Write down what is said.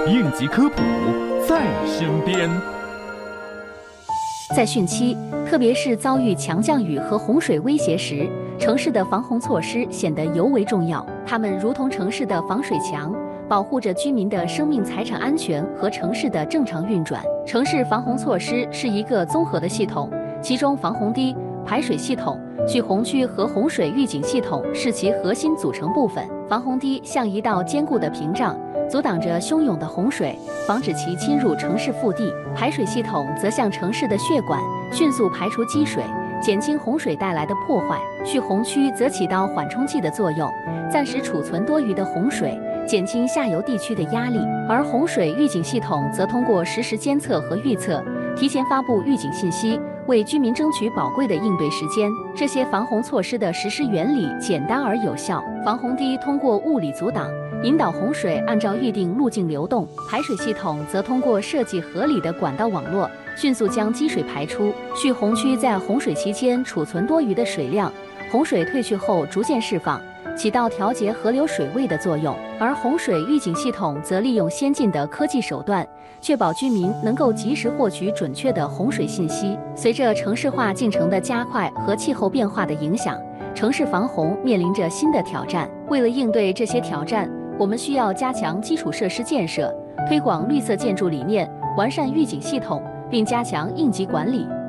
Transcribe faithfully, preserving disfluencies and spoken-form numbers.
应急科普在身边。 在汛期，特别是遭遇强降雨和洪水威胁时，城市的防洪措施显得尤为重要。它们如同城市的防水墙，保护着居民的生命财产安全和城市的正常运转。城市防洪措施是一个综合的系统，其中防洪堤、排水系统、蓄洪区和洪水预警系统是其核心组成部分。防洪堤像一道坚固的屏障，阻挡着汹涌的洪水，防止其侵入城市腹地。排水系统则像城市的血管，迅速排出积水，减轻洪水带来的破坏。蓄洪区则起到缓冲剂的作用，暂时储存多余的洪水，减轻下游地区的压力。而洪水预警系统则通过实时监测和预测，提前发布预警信息，为居民争取宝贵的应对时间。这些防洪措施的实施原理简单而有效。防洪堤通过物理阻挡，引导洪水按照预定路径流动；排水系统则通过设计合理的管道网络，迅速将积水排出。蓄洪区在洪水期间储存多余的水量，洪水退去后逐渐释放，起到调节河流水位的作用。而洪水预警系统则利用先进的科技手段，确保居民能够及时获取准确的洪水信息。随着城市化进程的加快和气候变化的影响，城市防洪面临着新的挑战。为了应对这些挑战，我们需要加强基础设施建设，推广绿色建筑理念，完善预警系统，并加强应急管理。